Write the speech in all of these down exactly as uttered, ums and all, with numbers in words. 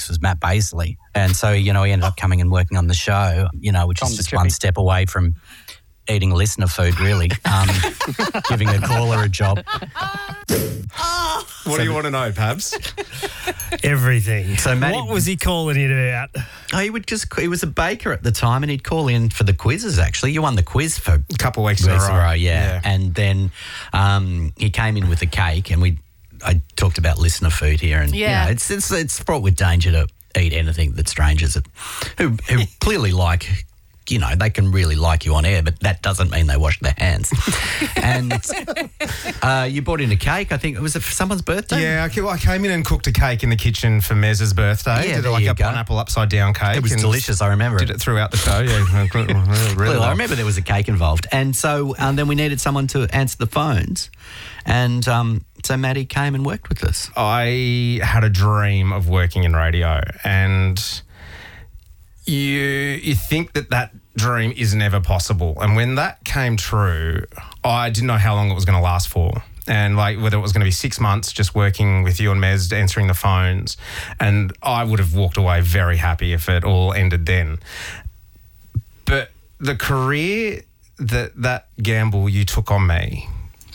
Alex was Matt Baisley. And so, you know, he ended up coming and working on the show, you know, which Tom is just Chippy. one step away from eating listener food, really, um, giving a caller a job. What do you want to know, Pabs? Everything. So Matty- what was he calling it about? Oh, he would just, he was a baker at the time and he'd call in for the quizzes, actually. You won the quiz for A couple of weeks in a weeks row. in a row, yeah. Yeah. And then um, he came in with a cake and we, I talked about listener food here and, Yeah. you know, it's, it's, it's fraught with danger to eat anything that strangers who, who clearly like, you know, they can really like you on air, but that doesn't mean they wash their hands. And uh, you brought in a cake. I think it was for someone's birthday. Yeah, I ca- I came in and cooked a cake in the kitchen for Mez's birthday. Yeah, did there like you a go. pineapple upside down cake. It was and delicious. I remember Did it. it throughout the show. Yeah, really, really Well, I well. remember there was a cake involved. And so um, then we needed someone to answer the phones. And um, so Maddie came and worked with us. I had a dream of working in radio, and you you think that that dream is never possible. And when that came true, I didn't know how long it was going to last for. And like whether it was going to be six months just working with you and Mez, answering the phones. And I would have walked away very happy if it all ended then. But the career that that gamble you took on me,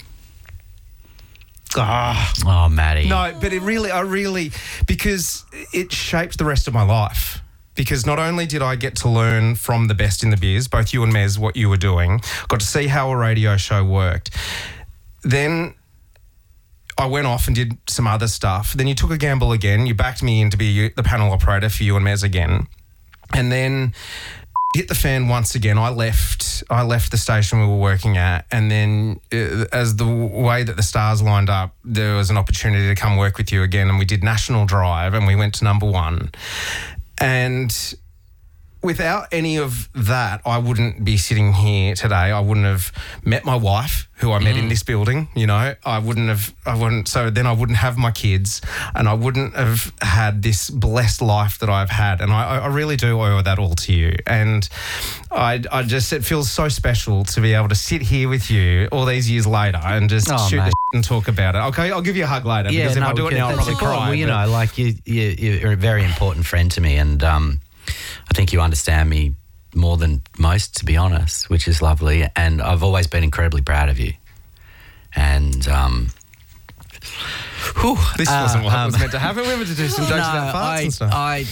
ah, Oh, Maddie. no, but it really, I really, because it shaped the rest of my life. Because not only did I get to learn from the best in the biz, both you and Mez, what you were doing, got to see how a radio show worked. Then I went off and did some other stuff. Then you took a gamble again. You backed me in to be the panel operator for you and Mez again. And then hit the fan once again. I left I left the station we were working at, and then uh, as the way that the stars lined up, there was an opportunity to come work with you again, and we did National Drive and we went to number one. And without any of that, I wouldn't be sitting here today. I wouldn't have met my wife, who I met in this building, you know. I wouldn't have, I wouldn't, so then I wouldn't have my kids, and I wouldn't have had this blessed life that I've had. And I, I really do owe that all to you. And I, I just, it feels so special to be able to sit here with you all these years later and just Oh, shoot mate. the shit and talk about it. Okay, I'll give you a hug later, because if I do it because now, I'll that's probably important. cry. Well, you but- know, like you, you, you're a very important friend to me, and um, I think you understand me more than most, to be honest, which is lovely. And I've always been incredibly proud of you. And um, whew, This uh, wasn't what um, was meant to happen. We were meant to do some jokes about farts I, and stuff. I,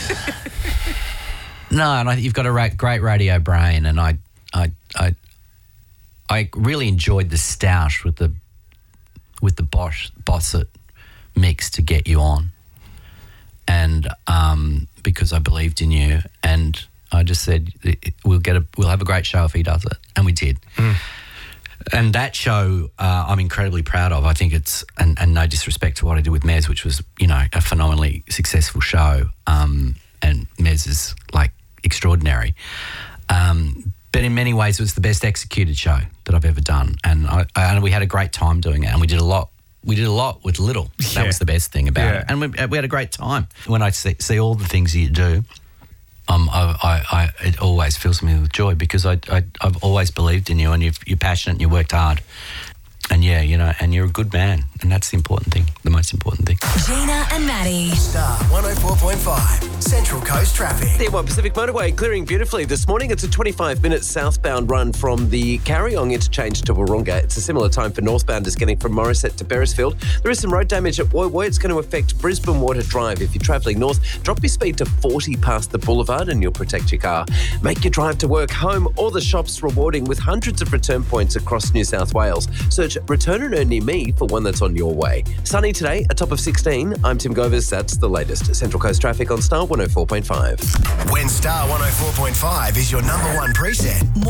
no, and I, you've got a ra- great radio brain, and I, I, I, I really enjoyed the stoush with the, with the Bosch Bossett mix to get you on, and um, because I believed in you, and I just said we'll get a, we'll have a great show if he does it, and we did. Mm. And that show, uh, I'm incredibly proud of. I think it's, and, and no disrespect to what I did with Mez, which was, you know, a phenomenally successful show. Um, and Mez is like extraordinary. Um, but in many ways, it was the best executed show that I've ever done. And I, I, and we had a great time doing it. And we did a lot. We did a lot with little. That Yeah. was the best thing about Yeah. it. And we, we had a great time. When I see, see all the things you do, Um, I, I, I, it always fills me with joy, because I, I, I've always believed in you, and you've, you're passionate and you worked hard. And yeah, you know, and you're a good man, and that's the important thing, the most important thing. Gina and Maddie. Star one oh four point five, Central Coast Traffic. The one Pacific Motorway clearing beautifully this morning. It's a twenty-five minute southbound run from the Carryong interchange to Wahroonga. It's a similar time for northbounders getting from Morisset to Beresfield. There is some road damage at Woy Woy. It's going to affect Brisbane Water Drive. If you're travelling north, drop your speed to forty past the boulevard and you'll protect your car. Make your drive to work, home or the shops rewarding with hundreds of return points across New South Wales. Search Return and Earn Near Me for one that's on your way. Sunny today, a top of sixteen. I'm Tim Govers. That's the latest. Central Coast Traffic on Star one oh four point five. When Star one oh four point five is your number one preset.